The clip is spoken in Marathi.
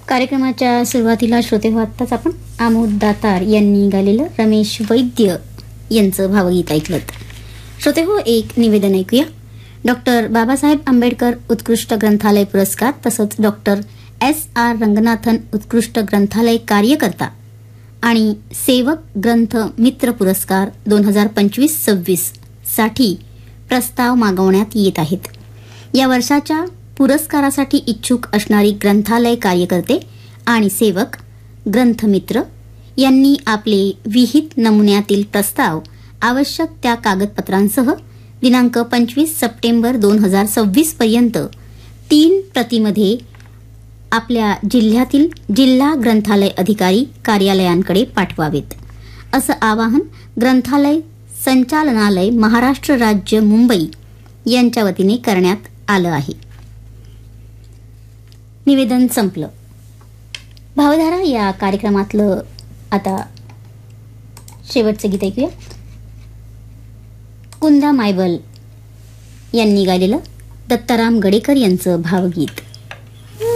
कार्यक्रमाच्या सुरुवातीला श्रोते हो, आत्ताच आपण आमोद दातार यांनी गायलेलं रमेश वैद्य यांचं भावगीत ऐकलं. श्रोते हो, एक निवेदन ऐकूया. डॉक्टर बाबासाहेब आंबेडकर उत्कृष्ट ग्रंथालय पुरस्कार तसंच डॉक्टर S.R. रंगनाथन उत्कृष्ट ग्रंथालय कार्यकर्ता आणि सेवक ग्रंथ मित्र पुरस्कार 2025-26 साठी प्रस्ताव मागवण्यात येत आहेत. या वर्षाच्या पुरस्कारासाठी इच्छुक असणारी ग्रंथालय कार्यकर्ते आणि सेवक ग्रंथमित्र यांनी आपले विहित नमुन्यातील प्रस्ताव आवश्यक त्या कागदपत्रांसह दिनांक 25 सप्टेंबर 2026 पर्यंत 3 प्रतीमध्ये आपल्या जिल्ह्यातील जिल्हा ग्रंथालय अधिकारी कार्यालयांकडे पाठवावेत, असं आवाहन ग्रंथालय संचालनालय महाराष्ट्र राज्य मुंबई यांच्या वतीने करण्यात आलं आहे. निवेदन संपलं. भावधारा या कार्यक्रमातलं आता शेवटचं गीत ऐकूया. कुंदा मायबल यांनी गायलेलं दत्ताराम गडेकर यांचं भावगीत.